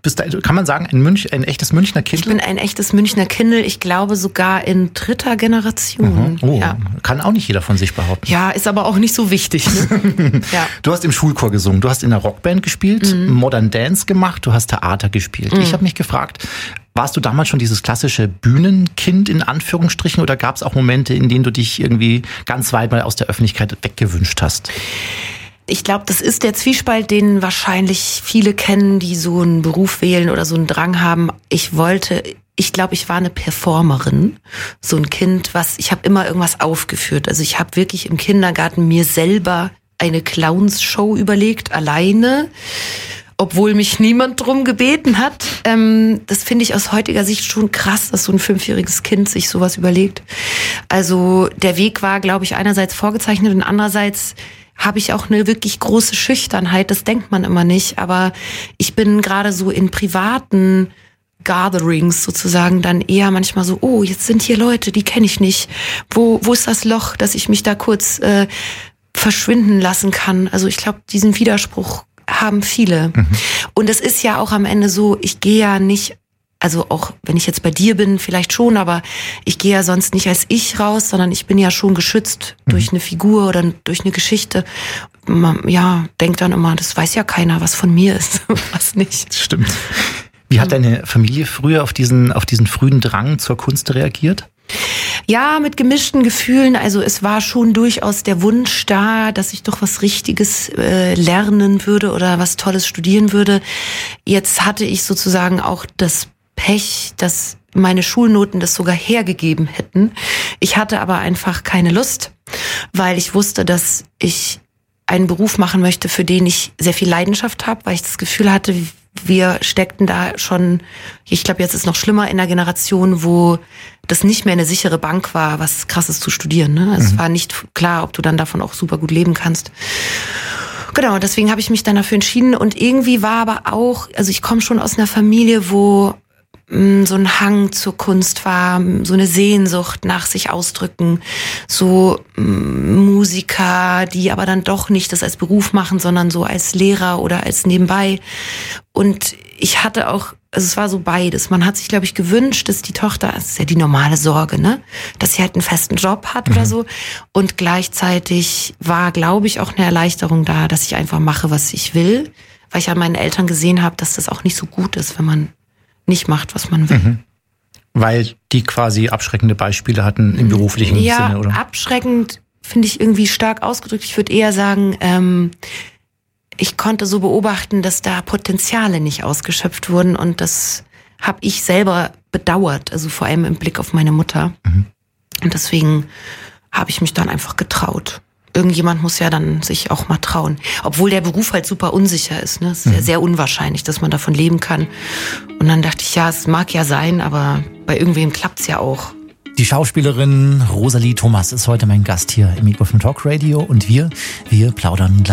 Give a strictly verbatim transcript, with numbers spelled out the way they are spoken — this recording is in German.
bist, kann man sagen, ein, Münch, ein echtes Münchner Kind? Ich bin ein echtes Münchner Kindl, ich glaube sogar in dritter Generation. Mhm. Oh, ja. Kann auch nicht jeder von sich behaupten. Ja, ist aber auch nicht so wichtig. Ne? Ja. Du hast im Schulchor gesungen, du hast in einer Rockband gespielt, mhm. Modern Dance gemacht, du hast Theater gespielt. Mhm. Ich habe mich gefragt, warst du damals schon dieses klassische Bühnenkind in Anführungsstrichen oder gab es auch Momente, in denen du dich irgendwie ganz weit mal aus der Öffentlichkeit weggewünscht hast? Ich glaube, das ist der Zwiespalt, den wahrscheinlich viele kennen, die so einen Beruf wählen oder so einen Drang haben. Ich wollte, ich glaube, ich war eine Performerin, so ein Kind, was ich habe immer irgendwas aufgeführt. Also ich habe wirklich im Kindergarten mir selber eine Clownsshow überlegt, alleine, obwohl mich niemand drum gebeten hat. Ähm, das finde ich aus heutiger Sicht schon krass, dass so ein fünfjähriges Kind sich sowas überlegt. Also der Weg war, glaube ich, einerseits vorgezeichnet und andererseits habe ich auch eine wirklich große Schüchternheit, das denkt man immer nicht, aber ich bin gerade so in privaten Gatherings sozusagen dann eher manchmal so, oh, jetzt sind hier Leute, die kenne ich nicht, wo wo ist das Loch, dass ich mich da kurz äh, verschwinden lassen kann. Also ich glaube, diesen Widerspruch haben viele. Mhm. Und es ist ja auch am Ende so, ich gehe ja nicht, also auch wenn ich jetzt bei dir bin, vielleicht schon, aber ich gehe ja sonst nicht als ich raus, sondern ich bin ja schon geschützt mhm. durch eine Figur oder durch eine Geschichte. Man, ja, denkt dann immer, das weiß ja keiner, was von mir ist, was nicht. Stimmt. Wie hat deine Familie früher auf diesen, auf diesen frühen Drang zur Kunst reagiert? Ja, mit gemischten Gefühlen. Also es war schon durchaus der Wunsch da, dass ich doch was Richtiges äh, lernen würde oder was Tolles studieren würde. Jetzt hatte ich sozusagen auch das Pech, dass meine Schulnoten das sogar hergegeben hätten. Ich hatte aber einfach keine Lust, weil ich wusste, dass ich einen Beruf machen möchte, für den ich sehr viel Leidenschaft habe, weil ich das Gefühl hatte, wir steckten da schon, ich glaube, jetzt ist noch schlimmer, in einer Generation, wo das nicht mehr eine sichere Bank war, was Krasses zu studieren. Ne? Also mhm. Es war nicht klar, ob du dann davon auch super gut leben kannst. Genau, deswegen habe ich mich dann dafür entschieden. Und irgendwie war aber auch, also ich komme schon aus einer Familie, wo mh, so ein Hang zur Kunst war, so eine Sehnsucht nach sich ausdrücken, so mh, Musiker, die aber dann doch nicht das als Beruf machen, sondern so als Lehrer oder als nebenbei. Und ich hatte auch, also es war so beides. Man hat sich, glaube ich, gewünscht, dass die Tochter, das ist ja die normale Sorge, ne, dass sie halt einen festen Job hat mhm. oder so. Und gleichzeitig war, glaube ich, auch eine Erleichterung da, dass ich einfach mache, was ich will, weil ich an meinen Eltern gesehen habe, dass das auch nicht so gut ist, wenn man nicht macht, was man will. Mhm. Weil die quasi abschreckende Beispiele hatten im beruflichen ja, Sinne, oder? Ja, abschreckend finde ich irgendwie stark ausgedrückt. Ich würde eher sagen, ähm, ich konnte so beobachten, dass da Potenziale nicht ausgeschöpft wurden und das habe ich selber bedauert, also vor allem im Blick auf meine Mutter. Mhm. Und deswegen habe ich mich dann einfach getraut. Irgendjemand muss ja dann sich auch mal trauen. Obwohl der Beruf halt super unsicher ist. Ne? Es ist mhm. ja sehr unwahrscheinlich, dass man davon leben kann. Und dann dachte ich, ja, es mag ja sein, aber bei irgendwem klappt's ja auch. Die Schauspielerin Rosalie Thomas ist heute mein Gast hier im Ego von Talk Radio und wir, wir plaudern gleich.